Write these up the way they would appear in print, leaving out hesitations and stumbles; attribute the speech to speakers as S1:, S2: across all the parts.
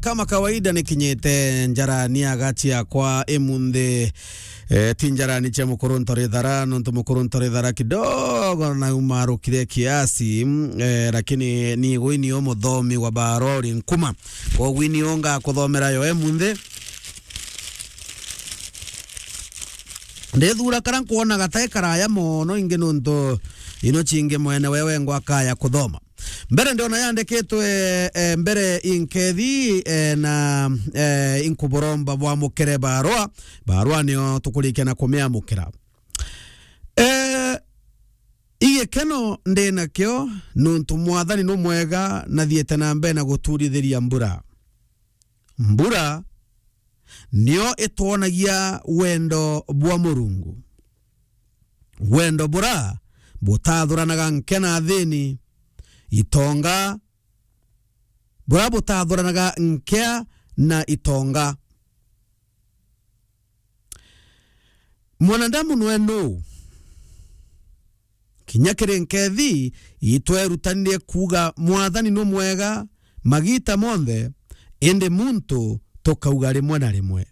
S1: kama kawaida nikinyete njarani agati yakwa emunde tinjarani cha mukuruntore dhara nuntu mukuruntore dhara kidogo na umaru kile kiasi lakini ni wini o muthomi wa barori nkuma kwa wini onga kuthomera yo emunde ndethura karan kuona gatae karaya mono inge nuntu ino chinge mwene wewe ngwakaya kuthoma mbere ndio nayandikitwe mbere inkethi na inkuboromba bwa mukere barua niyo tukulikana kumea mukira iye keno ndena kyo nuntu mwathani no mwega na thiete na mbe na guturithiria mbura niyo etwonagia wendo bwa Murungu wendo bura butathuranaga nkena thini itonga bura butathuranaga nkea na itonga mwanadamu nweno kinyakire nkethi itwerutanire kuga mwathani no mwega magita monthe ende muntu tokauga rimwe na rimwe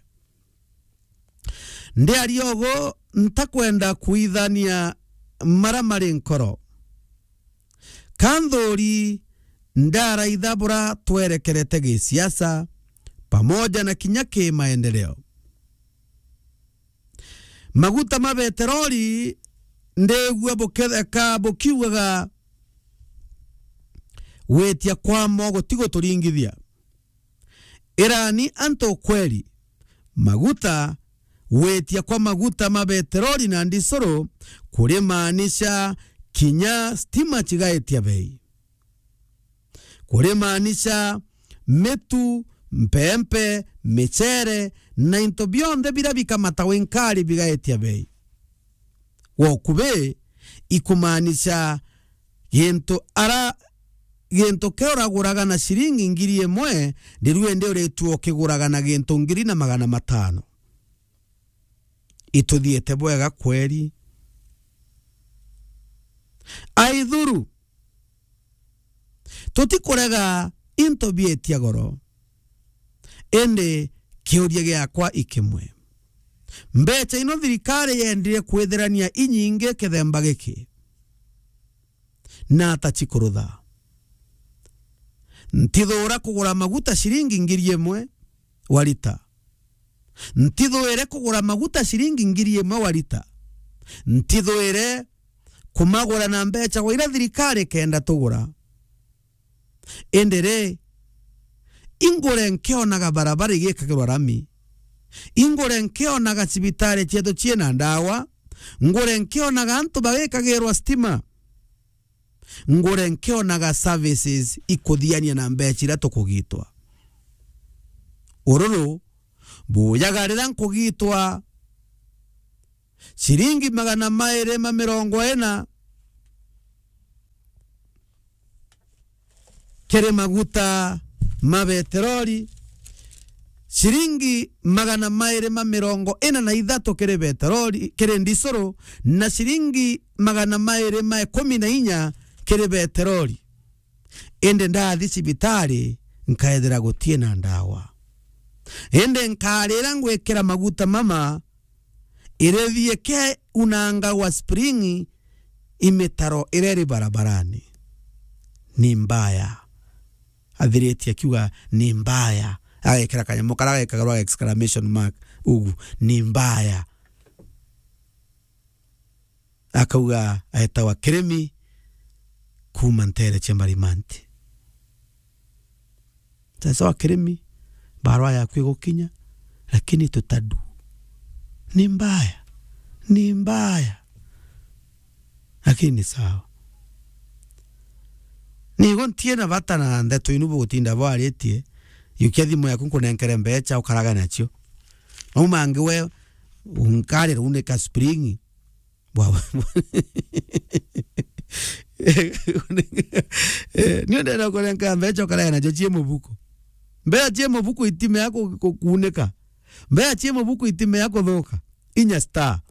S1: ndi ariogo ntakwenda kuithania maramari nkoro kandhori ndara idhabura twerekerete gisiasa pamoja na kinyake maendeleo maguta mabeteroli ndegwa boketheka bokiwaga wetia kwa mogo tigo turingithia irani anto kweli maguta wetia kwa maguta mabeteroli na ndisoro kuri maanisha kinya stima chigaetia bei kuri maanisha metu mpempe mechere na into bionde birabika matawenkari bigaetia bei wokube ikumaanisha gento keora guraga na shiringi ngiri emwe ndiruwe ndio retuo kiguraga na gento ngiri na 500 ituthiete bwega kweli aithuru tutikorega into bietia goro ende kiuria giakwa ikimwe mbecha ino thirikari yendire kwetherania inyinge kethemba giki na tachikurutha ntithura kugura maguta shiringi ngiri emwe walita ntithuire kugura maguta shiringi ngiri emwe walita ntithuire kumagura na mbecha kwa ira thirikari kenda tugura endere ingore nkionaga barabara igikagirwa rami ingore nkionaga cibitari cietu ciena ndawa ngore nkionaga antu bagikagirwa stima ngore nkionaga services ikuthiania na mbecha ira tukugitwa ururu buyagarira nkugitwa shiringi 240 kere maguta mabeteroli shiringi 240 kere beteroli kere ndisoro na shiringi 214 kere beteroli ende ndathi cibitari nkaethera gutie na ndawa ende nkarira ngwekera maguta mama irethie ke unanga wa springi imetaro ireri barabarani ni mbaya athireti akiuga ni mbaya agekera kanyamo karaga kagarwa exclamation mark ugu ni mbaya akauga aetawa kremi kumantere chembarimanti sasa wa kremi barua ya kwigukinya lakini tutadu ni mbaya lakini sawa ni gontie na batana ndeto inubu gutinda bwaretie yukiathimo yaku kunenkere mbecha ukaraga nacio umange we unkare rune ka spring bwa ni ndena kurenka mbecha ukaraga nacio cie mubuko mbea cie mubuko itime yako kuuneka mbea cie mubuko itime yako thoka inya star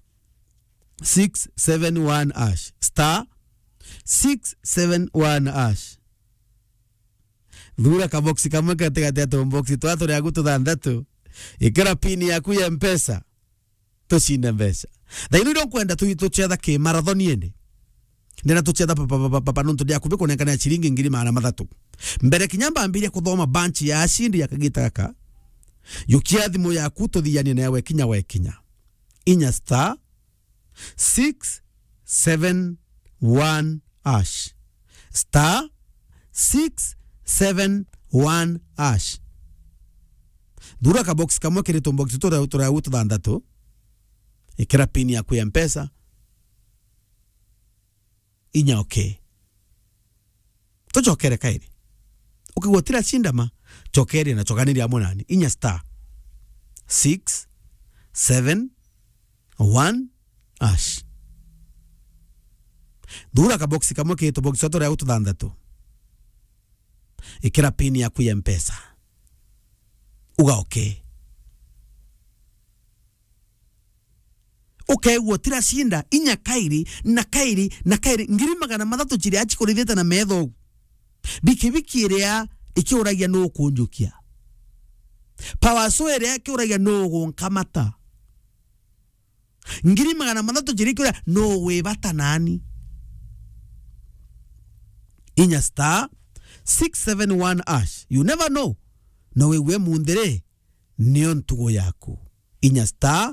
S1: 671 ash star 671 ash Thura ka box kamwe katikati ya box twatu ria gutu thandatu ikira pin yaku ya mpesa tucinde mbeca thaino ndo kwenda tuchetha ki marathon yende ndena tuchetha papa nuntu dia kubiko nenkana chiringi 300 mbere kinyamba ambiria kuthoma bunch ya ashindi yakagita kaka yukia thimu yaku tuthianie nawe kinya wekinya inya star 671 ash star 671 ash Dura ka box kamwe kirito box tora utu thandatu ikira pin yaku ya mpesa inya okay tuchokere kairi ukigwatira cindama chokere na chokaniri amwe nani inya star 671 ash Dura ka box kamwe kirito box tora utu thandatu ikira pin yaku ya mpesa uga okay gwatira cinda inya kairi na kairi 300 chiri achikoritheta na metho biki ria ikiuragia no kunjukia power so ria ikiuragia no gonkamata 300 chiri ikiuragia no webata nani inya star 671 ash you never know no we mundere nion tugo yaku inya star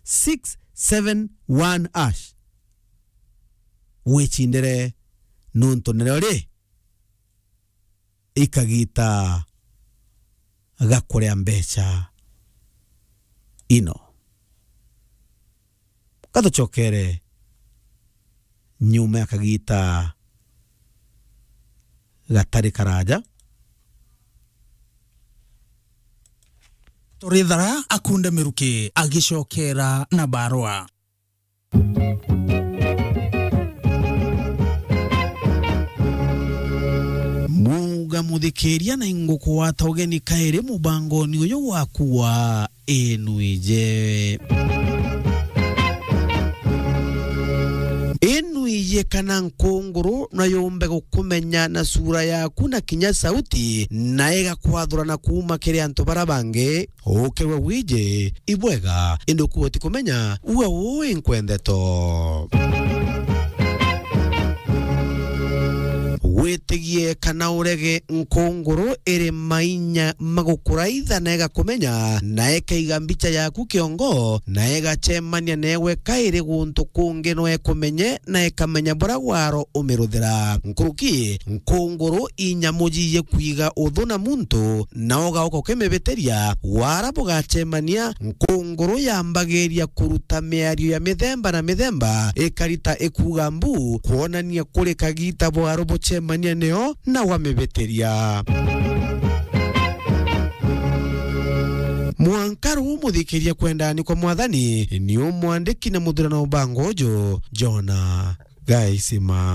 S1: 671 ash wechindere nunto nerore ikagita gakorea mbeca ino kato chokere nyuma akagita gatari karaja
S2: Torithara akunde miruki agicokera na barua Muga muthikiria na inguko wa togeni kaire mubango ni uyo waku wa enuije Enuije kana nkongoro na yombe gukumenya na sura yaku na kinya sauti na ega kwathura na kuma kire antu barabange okewe wije ibwega endo kuoti kumenya uwe enkwendeto wetigie kana urege nkongoro ere mainya magukura itha na ega kumenya na eka igambicha yaku kiongo na ega chemania newe kaire guntu kunge no ekumenye na eka menya bora waro umiruthira nkuruki nkongoro inyamujiye kwiga uthuna muntu na oga oko kemebeteria warabu gachemania nkongoro yambageria kuruta miario ya mithemba na mithemba ekarita ekuga mbu kuonania kuri kagita bwaro bochemania neo na wamebeteria Mwankaru muthikiria kwendani kwa mwathani ni umwandiki na muthurano bangojo Jona Gaisima